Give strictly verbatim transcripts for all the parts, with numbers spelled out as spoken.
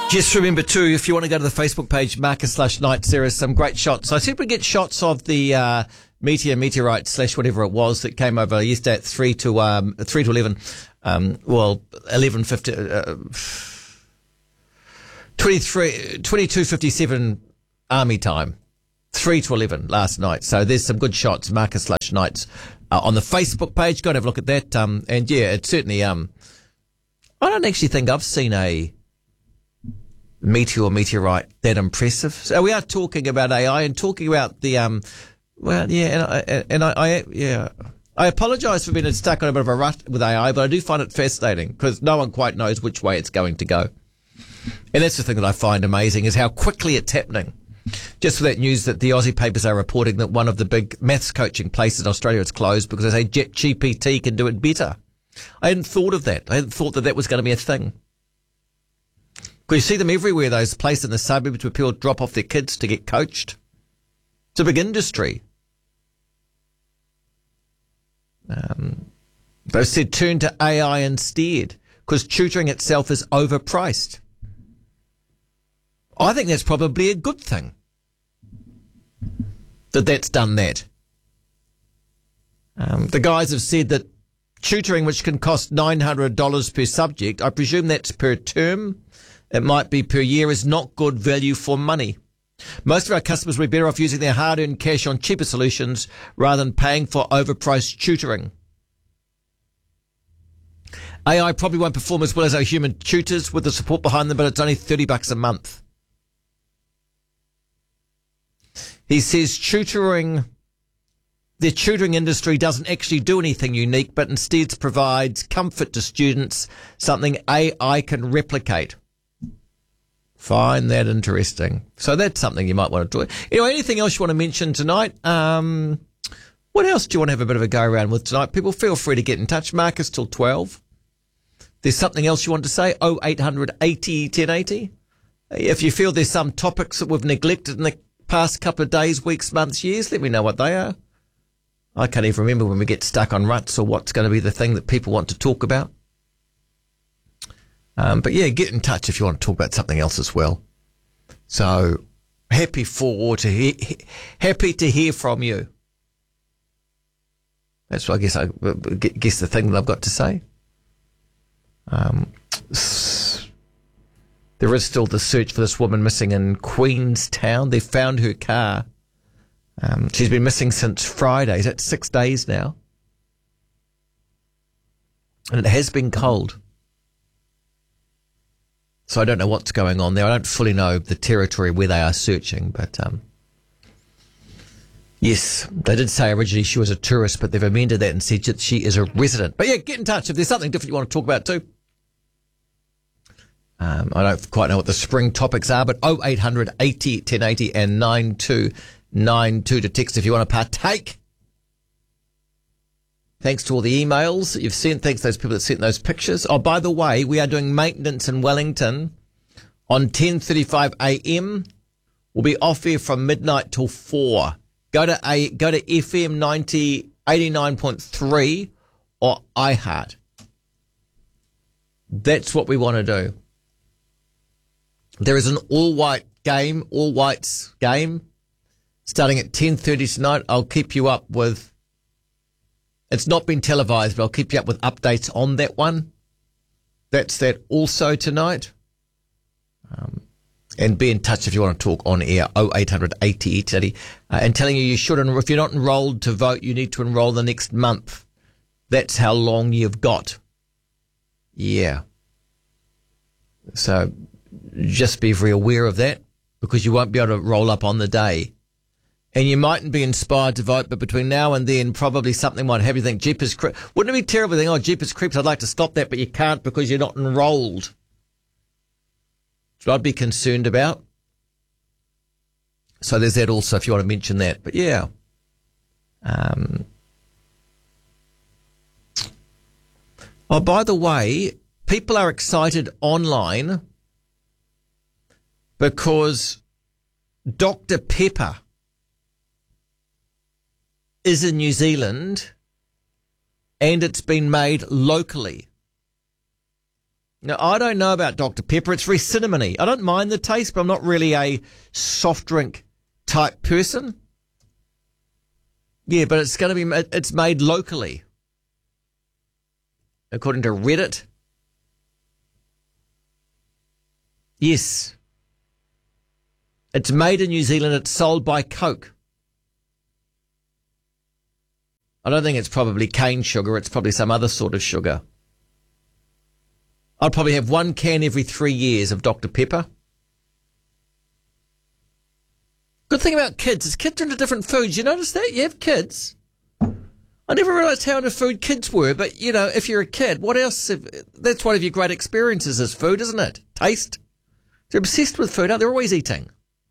Just remember too, if you want to go to the Facebook page, Marcus slash Knights, there are some great shots. I said we get shots of the uh, meteor, meteorite slash whatever it was that came over yesterday at three to um, three to eleven. Um, well, eleven fifty, uh, twenty-three, twenty-two fifty-seven army time, three to eleven last night. So there's some good shots, Marcus slash Knights, uh, on the Facebook page. Go and have a look at that. Um, and yeah, it's certainly. Um, I don't actually think I've seen a meteor, meteorite that impressive. So we are talking about A I and talking about the um. Well, yeah, and I, and I, I yeah. I apologise for being stuck on a bit of a rut with A I, but I do find it fascinating because no one quite knows which way it's going to go. And that's the thing that I find amazing is how quickly it's happening. Just for that news that the Aussie papers are reporting that one of the big maths coaching places in Australia is closed because they say ChatGPT can do it better. I hadn't thought of that. I hadn't thought that that was going to be a thing. Because you see them everywhere, those places in the suburbs where people drop off their kids to get coached. It's a big industry. Um, they said turn to A I instead because tutoring itself is overpriced. I think that's probably a good thing that that's done that. Um, the guys have said that tutoring, which can cost nine hundred dollars per subject, I presume that's per term, it might be per year, is not good value for money. Most of our customers will be better off using their hard-earned cash on cheaper solutions rather than paying for overpriced tutoring. A I probably won't perform as well as our human tutors with the support behind them, but it's only thirty bucks a month. He says tutoring, the tutoring industry doesn't actually do anything unique, but instead provides comfort to students, something A I can replicate. Find that interesting. So that's something you might want to do. Anyway, anything else you want to mention tonight? Um, what else do you want to have a bit of a go around with tonight? People, feel free to get in touch. Marcus till twelve. There's something else you want to say? oh eight hundred eighty ten eighty. If you feel there's some topics that we've neglected in the past couple of days, weeks, months, years, let me know what they are. I can't even remember when we get stuck on ruts or what's going to be the thing that people want to talk about. Um, but yeah, get in touch if you want to talk about something else as well. So happy for to hear, happy to hear from you. That's what I guess I guess the thing that I've got to say. Um, there is still the search for this woman missing in Queenstown. They found her car. Um, she's been missing since Friday. That's six days now, and it has been cold. So I don't know what's going on there. I don't fully know the territory where they are searching, but um, yes, they did say originally she was a tourist, but they've amended that and said that she is a resident. But yeah, get in touch if there's something different you want to talk about too. Um, I don't quite know what the spring topics are, but oh eight hundred eighty ten eighty and nine two nine two to text if you want to partake. Thanks to all the emails that you've sent. Thanks to those people that sent those pictures. Oh, by the way, we are doing maintenance in Wellington on ten thirty-five a.m. We'll be off here from midnight till four. Go to a go to F M ninety eighty-nine point three or iHeart. That's what we want to do. There is an all-white game, all-whites game, starting at ten thirty tonight. I'll keep you up with... It's not been televised, but I'll keep you up with updates on that one. That's that also tonight. Um, and be in touch if you want to talk on air, oh eight hundred eighty eighty. Uh, and telling you you should, if you're not enrolled to vote, you need to enroll the next month. That's how long you've got. Yeah. So just be very aware of that because you won't be able to roll up on the day. And you mightn't be inspired to vote, but between now and then, probably something might have you think, Jeepers Creeps. Wouldn't it be terrible to think, oh, Jeepers Creeps, I'd like to stop that, but you can't because you're not enrolled. So I'd be concerned about. So there's that also, if you want to mention that. But yeah. Um, oh, by the way, people are excited online because Doctor Pepper is in New Zealand and it's been made locally. Now, I don't know about Doctor Pepper. It's very cinnamony. I don't mind the taste, but I'm not really a soft drink type person. Yeah, but it's going to be, it's made locally. According to Reddit. Yes. It's made in New Zealand. It's sold by Coke. I don't think it's probably cane sugar. It's probably some other sort of sugar. I'd probably have one can every three years of Doctor Pepper. Good thing about kids is kids are into different foods. You notice that? You have kids. I never realised how into food kids were, but, you know, if you're a kid, what else? If, that's one of your great experiences is food, isn't it? Taste. They're obsessed with food, aren't they? They're always eating.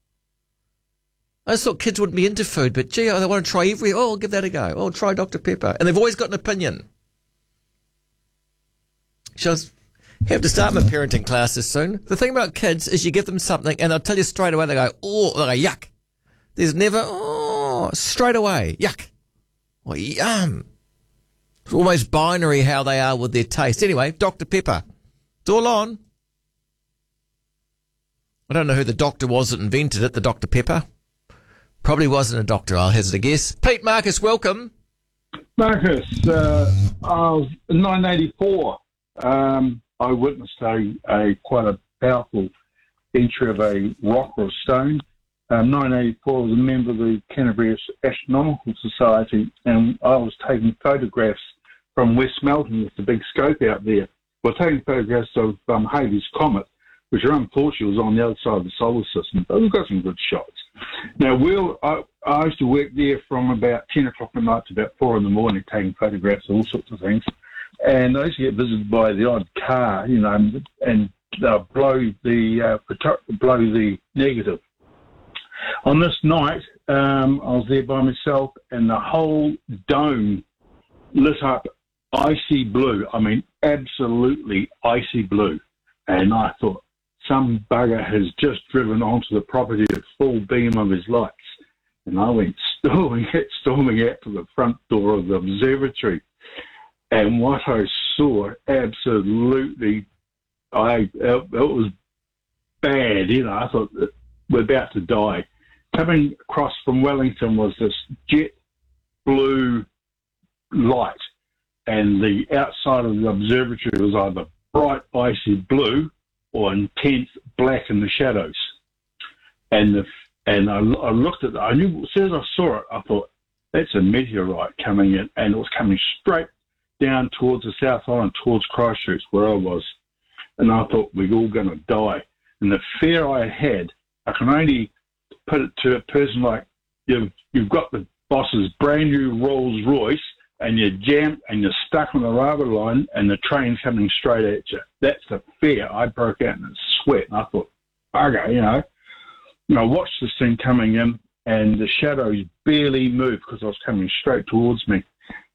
I just thought kids wouldn't be into food, but, gee, they want to try every... Oh, I'll give that a go. Oh, try Doctor Pepper. And they've always got an opinion. Shall I have to start my parenting classes soon? The thing about kids is you give them something, and they'll tell you straight away, they go, oh, they go, yuck. There's never, oh, straight away, yuck. Oh, yum. It's almost binary how they are with their taste. Anyway, Doctor Pepper. It's all on. I don't know who the doctor was that invented it, the Doctor Pepper. Probably wasn't a doctor, I'll hazard a guess. Pete Marcus, welcome. Marcus, uh, I was in nineteen eighty-four. Um, I witnessed a, a quite a powerful entry of a rock or a stone. Um, nineteen eighty-four, I was a member of the Canterbury Astronomical Society, and I was taking photographs from West Melton with the big scope out there. Well, taking photographs of um, Halley's Comet, which unfortunately was on the other side of the solar system, but we've got some good shots. Now, Will, I, I used to work there from about ten o'clock at night to about four in the morning, taking photographs of all sorts of things. And I used to get visited by the odd car, you know, and, and they'll blow the, uh, blow the negative. On this night, um, I was there by myself, and the whole dome lit up icy blue. I mean, absolutely icy blue. And I thought, some bugger has just driven onto the property at full beam of his lights. And I went storming out, storming out to the front door of the observatory. And what I saw, absolutely, I it, it was bad. You know, I thought, we're about to die. Coming across from Wellington was this jet blue light, and the outside of the observatory was either bright icy blue or intense black in the shadows. And the and I, I looked at it. I knew as soon as I saw it, I thought, that's a meteorite coming in, and it was coming straight down towards the South Island, towards Christchurch, where I was. And I thought, we're all going to die. And the fear I had, I can only put it to a person like, you've, you've got the boss's brand new Rolls Royce, and you're jammed and you're stuck on the railway line, and the train's coming straight at you. That's the fear. I broke out in a sweat, and I thought, bugger, you know. And I watched this thing coming in, and the shadows barely moved because I was coming straight towards me.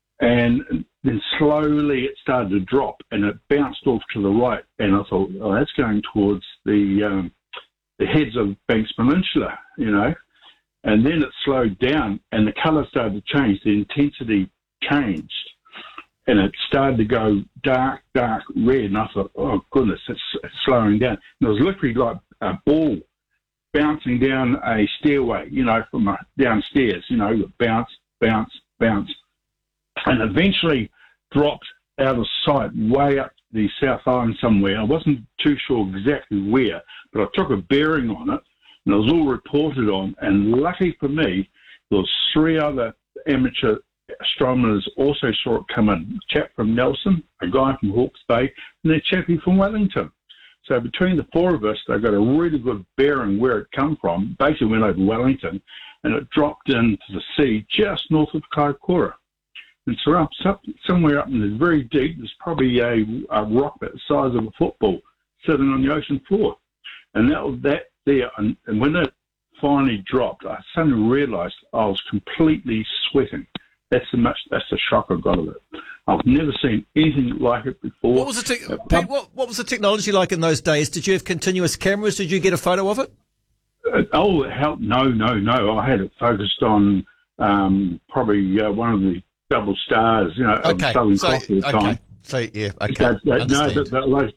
And then slowly it started to drop, and it bounced off to the right. And I thought, oh, that's going towards the um, the heads of Banks Peninsula, you know. And then it slowed down, and the colour started to change. The intensity changed, and it started to go dark, dark red. And I thought, oh, goodness, it's, it's slowing down. And it was literally like a ball bouncing down a stairway, you know, from a, downstairs, you know, bounce, bounce, bounce. And eventually dropped out of sight way up the South Island somewhere. I wasn't too sure exactly where, but I took a bearing on it, and it was all reported on. And lucky for me, there was three other amateur astronomers also saw it come in. A chap from Nelson, a guy from Hawke's Bay, and a chappie from Wellington. So between the four of us, they got a really good bearing where it come from. Basically went over Wellington, and it dropped into the sea just north of Kaikoura. And so up, somewhere up in the very deep, there's probably a, a rock about the size of a football sitting on the ocean floor. And that was that there. And, and when it finally dropped, I suddenly realised I was completely sweating. That's the much. That's the shock I got of it. I've never seen anything like it before. What was the te- uh, Pete, what, what was the technology like in those days? Did you have continuous cameras? Did you get a photo of it? Uh, oh, hell, no, no, no. I had it focused on um, probably uh, one of the double stars, you know, okay. of Southern so, Cross at the okay. time. So, yeah, okay. That, that, no, that, that, those,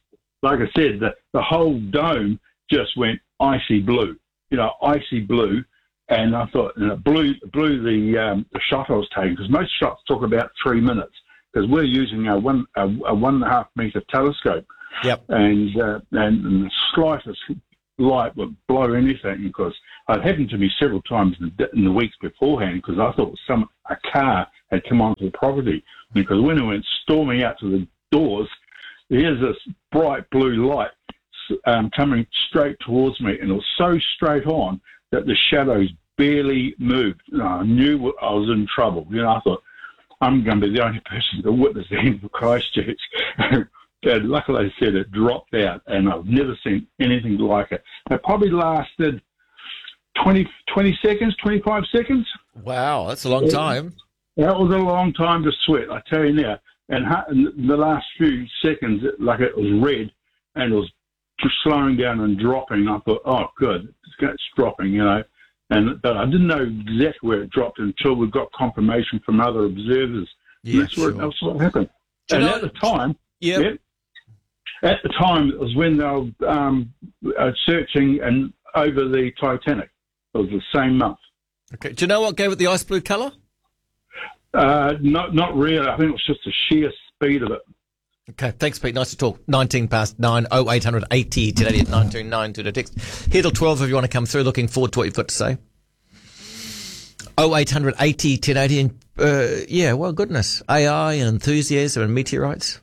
like I said, the, the whole dome just went icy blue, you know, icy blue. And I thought, and it blew, blew the, um, the shot I was taking, because most shots took about three minutes, because we're using a one, a, a one and a half metre telescope. Yep. And, uh, and, and the slightest light would blow anything, because it happened to me several times in the, in the weeks beforehand, because I thought some a car had come onto the property. Because when it went storming out to the doors, here's this bright blue light um, coming straight towards me, and it was so straight on that the shadows barely moved. You know, I knew I was in trouble. You know, I thought, I'm going to be the only person to witness the end of Christchurch. And luckily, I said it dropped out, and I've never seen anything like it. It probably lasted twenty, twenty seconds, twenty-five seconds. Wow, that's a long time. That was a long time to sweat, I tell you now. And in the last few seconds, it, like it was red, and it was slowing down and dropping. I thought, oh, good, it's, it's dropping, you know. And but I didn't know exactly where it dropped until we got confirmation from other observers. Yeah, that's, sure. what, that's what happened. Do and you know, at the time, yep. yeah, at the time, it was when they were um, uh, searching and over the Titanic. It was the same month. Okay. Do you know what gave it the ice blue colour? Uh, not not really. I think it was just the sheer speed of it. Okay, thanks, Pete. Nice to talk. nineteen past nine, oh eight hundred eighty, ten eighty at nine two nine to the text. Here till twelve if you want to come through. Looking forward to what you've got to say. oh eight hundred eighty, ten eighty. And, uh, yeah, well, goodness. A I and enthusiasm and meteorites.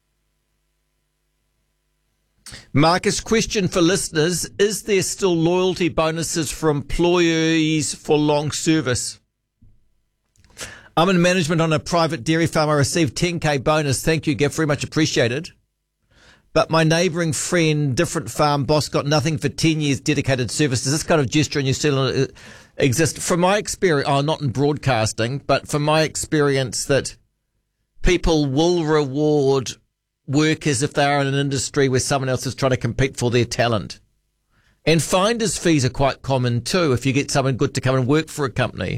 Marcus, question for listeners. Is there still loyalty bonuses for employees for long service? I'm in management on a private dairy farm. I received ten K bonus. Thank you, Geoff. Very much appreciated. But my neighbouring friend, different farm boss, got nothing for ten years dedicated service. Does this kind of gesture in New Zealand exist? From my experience, oh, not in broadcasting, but from my experience that people will reward workers if they are in an industry where someone else is trying to compete for their talent. And finder's fees are quite common too if you get someone good to come and work for a company.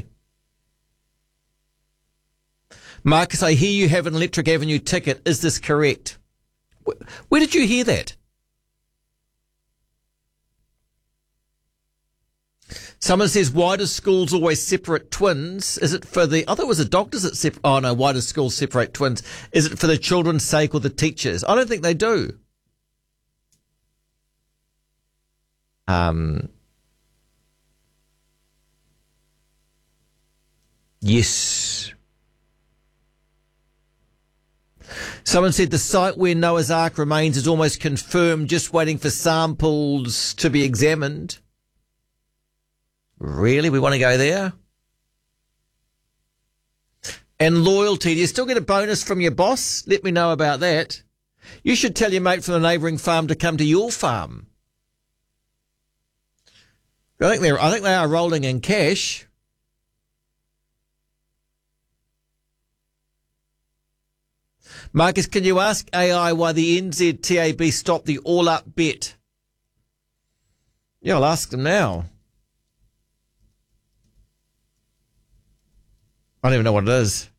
Marcus, I hear you have an Electric Avenue ticket. Is this correct? Where did you hear that? Someone says, why do schools always separate twins? Is it for the, I thought it was the doctors that separate, oh no, why do schools separate twins? Is it for the children's sake or the teachers? I don't think they do. Um, yes. Someone said the site where Noah's Ark remains is almost confirmed, just waiting for samples to be examined. Really? We want to go there? And loyalty. Do you still get a bonus from your boss? Let me know about that. You should tell your mate from the neighbouring farm to come to your farm. I think they're, I think they are rolling in cash. Marcus, can you ask A I why the N Z T A B stopped the all-up bet? Yeah, I'll ask them now. I don't even know what it is.